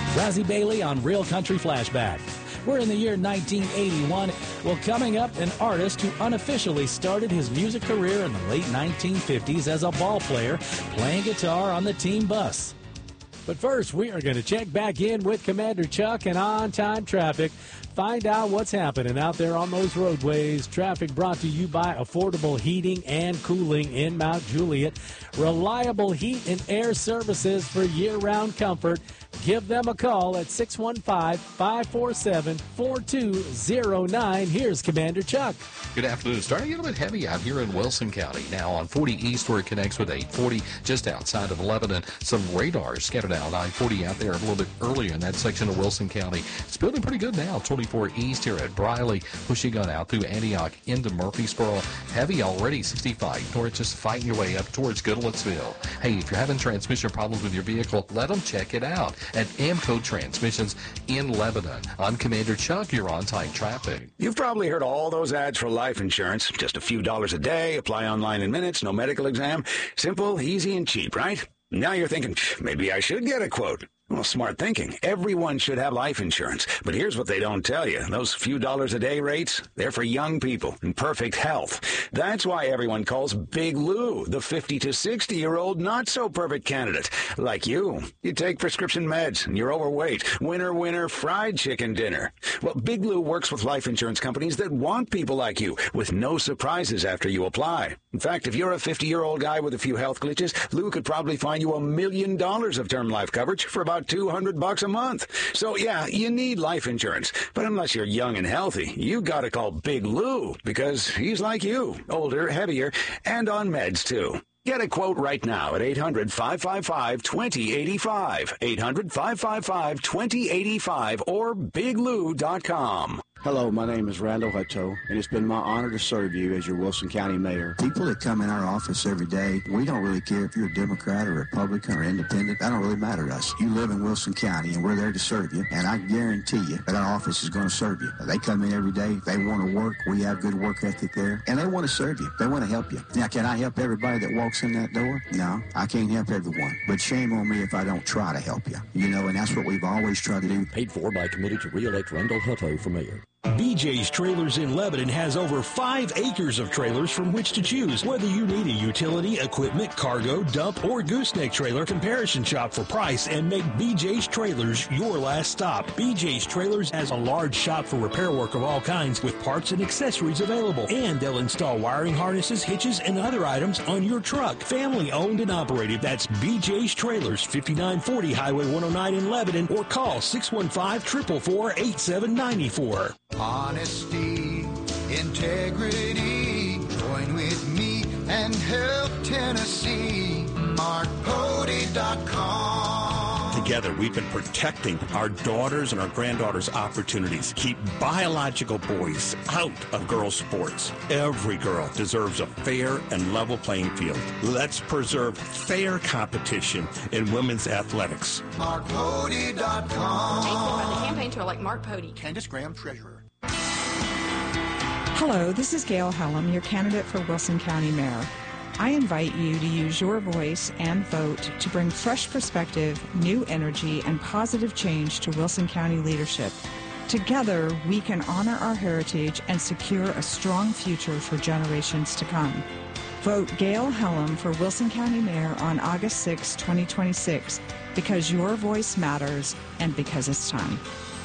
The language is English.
Razzie Bailey on Real Country Flashback. We're in the year 1981. Well, coming up, an artist who unofficially started his music career in the late 1950s as a ball player, playing guitar on the team bus. But first, we are going to check back in with Commander Chuck and on-time traffic. Find out what's happening out there on those roadways. Traffic brought to you by Affordable Heating and Cooling in Mount Juliet. Reliable heat and air services for year-round comfort. Give them a call at 615-547-4209. Here's Commander Chuck. Good afternoon. Starting a little bit heavy out here in Wilson County. Now on 40 East where it connects with 840 just outside of Lebanon. Some radars scattered out I-40 out there a little bit earlier in that section of Wilson County. It's building pretty good now. 24 East here at Briley, pushing on out through Antioch into Murfreesboro. Heavy already 65 north, just fighting your way up towards Goodlettsville. Hey, if you're having transmission problems with your vehicle, let them check it out at Amco Transmissions in Lebanon. I'm Commander Chuck. You're on Time Traffic. You've probably heard all those ads for life insurance. Just a few dollars a day, apply online in minutes, no medical exam. Simple, easy, and cheap, right? Now you're thinking, maybe I should get a quote. Well, smart thinking. Everyone should have life insurance. But here's what they don't tell you. Those few dollars a day rates, they're for young people in perfect health. That's why everyone calls Big Lou the 50 to 60-year-old not-so-perfect candidate. Like you. You take prescription meds and you're overweight. Winner, fried chicken dinner. Well, Big Lou works with life insurance companies that want people like you with no surprises after you apply. In fact, if you're a 50-year-old guy with a few health glitches, Lou could probably find you $1 million of term life coverage for about $200 a month. So yeah, you need life insurance. But unless you're young and healthy, you gotta call Big Lou because he's like you, older, heavier, and on meds too. Get a quote right now at 800-555-2085, 800-555-2085, or biglou.com. Hello, my name is Randall Hutto, and it's been my honor to serve you as your Wilson County Mayor. People that come in our office every day, we don't really care if you're a Democrat or Republican or Independent. That don't really matter to us. You live in Wilson County, and we're there to serve you, and I guarantee you that our office is going to serve you. They come in every day. They want to work. We have good work ethic there, and they want to serve you. They want to help you. Now, can I help everybody that walks in that door? No, I can't help everyone, but shame on me if I don't try to help you. You know, and that's what we've always tried to do. Paid for by committee to re-elect Randall Hutto for mayor. BJ's Trailers in Lebanon has over 5 acres of trailers from which to choose. Whether you need a utility, equipment, cargo, dump, or gooseneck trailer, comparison shop for price and make BJ's Trailers your last stop. BJ's Trailers has a large shop for repair work of all kinds with parts and accessories available. And they'll install wiring harnesses, hitches, and other items on your truck. Family owned and operated. That's BJ's Trailers, 5940 Highway 109 in Lebanon, or call 615-444-8794. Honesty, integrity, join with me and help Tennessee. MarkPody.com. Together, we've been protecting our daughters and our granddaughters' opportunities. Keep biological boys out of girls' sports. Every girl deserves a fair and level playing field. Let's preserve fair competition in women's athletics. MarkPody.com. Paid for by the campaign to elect Mark Pody. Candace Graham, Treasurer. Hello, this is Gail Hellum, your candidate for Wilson County Mayor. I invite you to use your voice and vote to bring fresh perspective, new energy, and positive change to Wilson County leadership. Together, we can honor our heritage and secure a strong future for generations to come. Vote Gail Hellum for Wilson County Mayor on August 6, 2026, because your voice matters and because it's time.